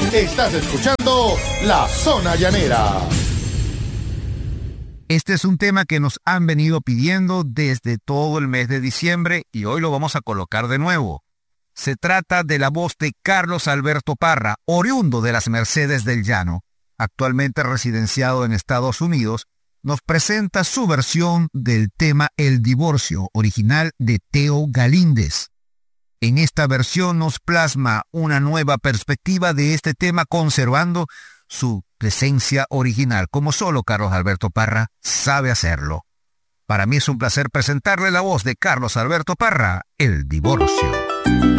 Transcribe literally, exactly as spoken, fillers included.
Estás escuchando La Zona Llanera. Este es un tema que nos han venido pidiendo desde todo el mes de diciembre y hoy lo vamos a colocar de nuevo. Se trata de la voz de Carlos Alberto Parra, oriundo de las Mercedes del Llano, actualmente residenciado en Estados Unidos. Nos presenta su versión del tema El Divorcio, original de Teo Galíndez. En esta versión nos plasma una nueva perspectiva de este tema, conservando su presencia original, como solo Carlos Alberto Parra sabe hacerlo. Para mí es un placer presentarle la voz de Carlos Alberto Parra, El Divorcio.